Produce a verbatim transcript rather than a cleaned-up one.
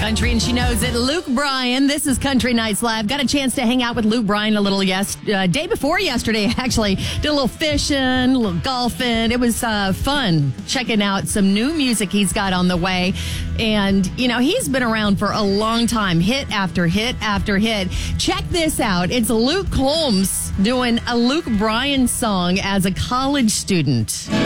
country, and she knows it. Luke Bryan, this is Country Nights Live. Got a chance to hang out with Luke Bryan a little yes, uh, day before yesterday, actually. Did a little fishing, a little golfing. It was uh, fun checking out some new music he's got on the way. And, you know, he's been around for a long time, hit after hit after hit. Check this out. It's Luke Combs doing a Luke Bryan song as a college student.